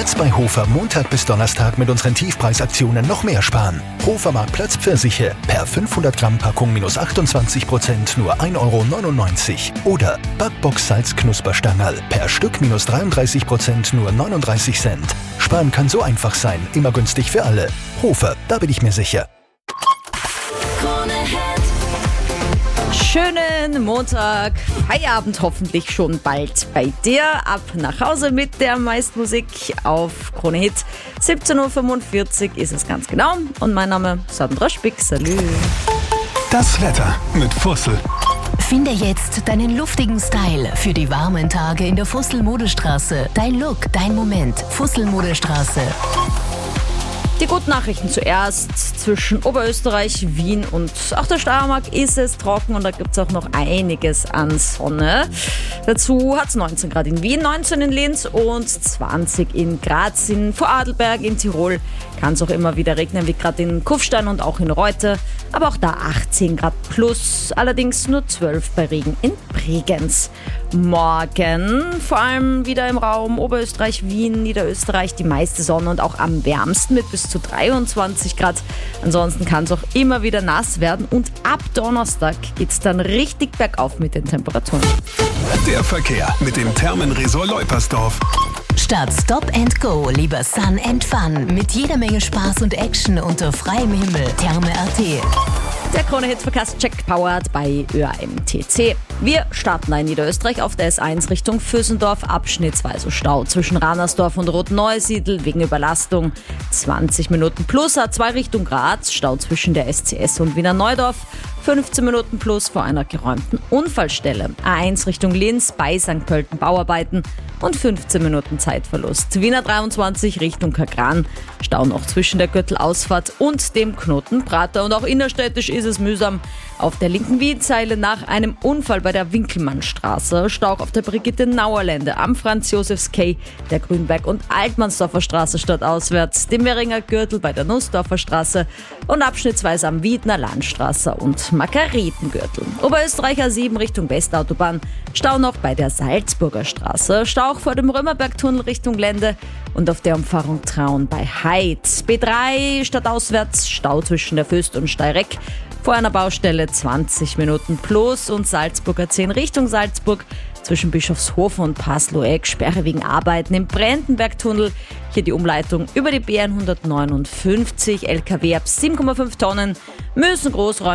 Jetzt bei Hofer Montag bis Donnerstag mit unseren Tiefpreisaktionen noch mehr sparen. Hofer Marktplatz Pfirsiche per 500 Gramm Packung minus 28% nur 1,99 €. Oder Backbox Salz Knusperstangerl per Stück minus 33% nur 39 Cent. Sparen kann so einfach sein, immer günstig für alle. Hofer, da bin ich mir sicher. Schönen Montag, Feierabend hoffentlich schon bald bei dir. Ab nach Hause mit der Meistmusik auf Krone Hit. 17:45 Uhr ist es ganz genau. Und mein Name ist Sandra Spick. Salü. Das Wetter mit Fussel. Finde jetzt deinen luftigen Style für die warmen Tage in der Fussel-Modestraße. Dein Look, dein Moment. Fussel-Modestraße. Die guten Nachrichten zuerst. Zwischen Oberösterreich, Wien und auch der Steiermark ist es trocken und da gibt es auch noch einiges an Sonne. Dazu hat es 19 Grad in Wien, 19 in Linz und 20 in Graz. In Vorarlberg in Tirol kann es auch immer wieder regnen, wie gerade in Kufstein und auch in Reute. Aber auch da 18 Grad plus, allerdings nur 12 bei Regen in Bregenz. Morgen vor allem wieder im Raum Oberösterreich, Wien, Niederösterreich die meiste Sonne und auch am wärmsten mit bis zu 23 Grad. Ansonsten kann es auch immer wieder nass werden und ab Donnerstag geht es dann richtig bergauf mit den Temperaturen. Der Verkehr mit dem Thermenresort Leupersdorf. Statt Stop and Go lieber Sun and Fun mit jeder Menge Spaß und Action unter freiem Himmel. Therme.at. Der Krone-Hit-Verkehrscheck powered bei ÖAMTC. Wir starten in Niederösterreich auf der S1 Richtung Vösendorf, abschnittsweise Stau zwischen Ranersdorf und Rotneusiedl wegen Überlastung. 20 Minuten plus A2 Richtung Graz, Stau zwischen der SCS und Wiener Neudorf. 15 Minuten plus vor einer geräumten Unfallstelle. A1 Richtung Linz bei St. Pölten Bauarbeiten und 15 Minuten Zeitverlust. Wiener 23 Richtung Kagran. Stau noch zwischen der Gürtelausfahrt und dem Knoten Prater. Und auch innerstädtisch ist es mühsam. Auf der linken Wienzeile nach einem Unfall bei der Winkelmannstraße. Stau auf der Brigitte-Nauerlände am Franz-Josefs-Quai, der Grünberg- und Altmannsdorfer Straße stadtauswärts, dem Währinger Gürtel bei der Nussdorfer Straße und abschnittsweise am Wiedner Landstraße und Margaretengürtel. Oberösterreicher 7 Richtung Westautobahn. Stau noch bei der Salzburger Straße. Stau auch vor dem Römerbergtunnel Richtung Lände und auf der Umfahrung Traun bei Heid. B3 stadtauswärts. Stau zwischen der Föst und Steyreck. Vor einer Baustelle 20 Minuten plus und Salzburger 10 Richtung Salzburg. Zwischen Bischofshofen und Paslow-Eck Sperre wegen Arbeiten im Brandenbergtunnel. Hier die Umleitung über die BN 159. LKW ab 7,5 Tonnen müssen großräumig